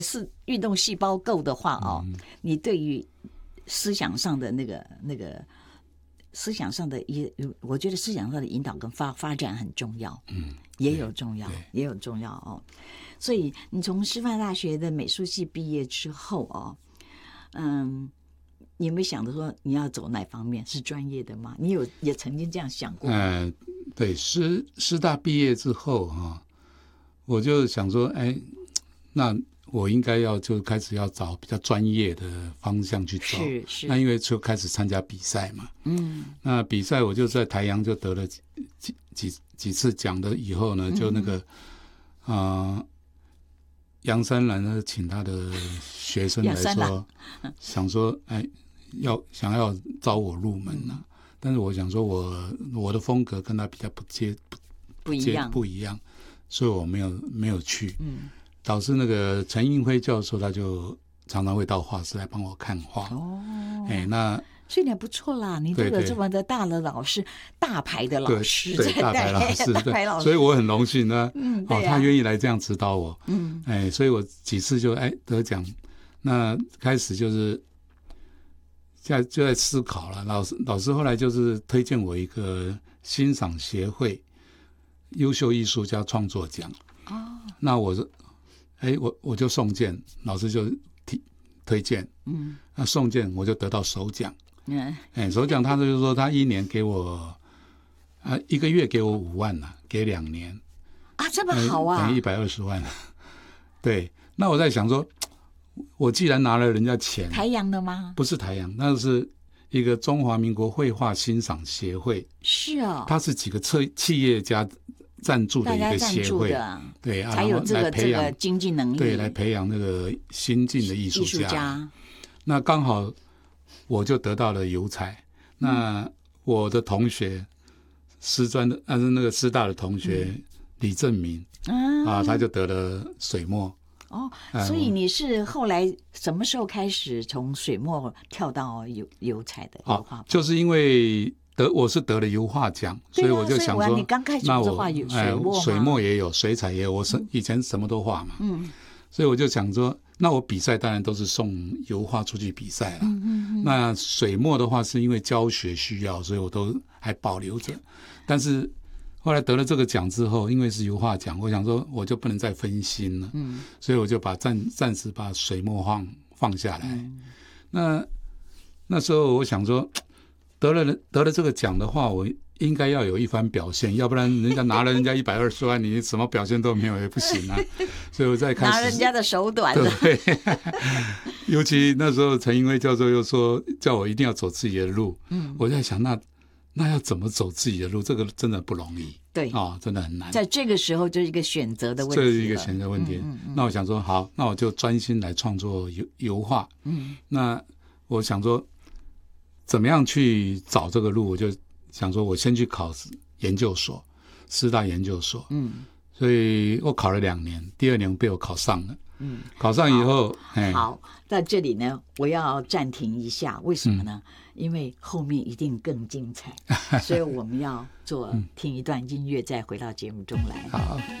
是运动细胞够的话哦，你对于思想上的那个思想上的我觉得思想上的引导跟发展很重要，也有重要，也有重要哦。所以你从师范大学的美术系毕业之后哦，你有没有想着说你要走哪方面？是专业的吗？你也曾经这样想过？ 对，师大毕业之后我就想说，那我应该就开始要找比较专业的方向去走。 是。 那因为就开始参加比赛嘛，那比赛我就在台阳就得了几次奖的以后呢，就那个杨三郎呢，请他的学生来说，想说，想要招我入门但是我想说我的风格跟他比较不一样，所以我没有去。导致那个陈映辉教授他就常常会到画室来帮我看画。那所以你还不错啦，你都有这么的大的老师，大牌的老师， 对大牌老师， 大牌老师， 所以我很荣幸呢。他愿意来这样指导我。所以我几次就得奖。那开始就是就在思考了。老师后来就是推荐我一个欣赏协会优秀艺术家创作奖。那我就送件，老师就推荐。那送件我就得到首奖。首奖他就是说他一年给我一个月给我5万给2年这么好啊， 等于120万。对，那我在想说，我既然拿了人家钱， 台阳的吗？ 不是台阳，那是一个中华民国绘画欣赏协会。 是哦， 它是几个企业家赞助的一个协会，对， 才有这个经济能力， 对，来培养那个新进的艺术家。那刚好我就得到了油彩。那我的同学师专的，那个师大的同学李正明他就得了水墨。 所以你是后来什么时候开始从水墨跳到油彩的油画？ 就是因为我是得了油画奖，所以我就想说， 你刚开始不是画水墨也有，水彩也有，我以前什么都画嘛。所以我就想说，那我比赛当然都是送油画出去比赛了。那水墨的话，是因为教学需要，所以我都还保留着。但是后来得了这个奖之后，因为是油画奖，我想说我就不能再分心了。所以我就暂时把水墨放下来。那时候我想说，得了这个奖的话，我应该要有一番表现，要不然人家拿了人家120万，你什么表现都没有也不行啊。所以我再开始拿人家的手短的。对，尤其那时候陈英辉教授又说叫我一定要走自己的路。我在想那要怎么走自己的路？这个真的不容易。 对真的很难。 在这个时候就是一个选择的问题， 这是一个选择问题。那我想说，好，那我就专心来创作油画。那我想说，怎么样去找这个路？我就想说，我先去考研究所，师大研究所。所以我考了2年，第2年被我考上了。考上以后， 好，在这里呢，我要暂停一下，为什么呢？因为后面一定更精彩，所以我们要听一段音乐，再回到节目中来。 好。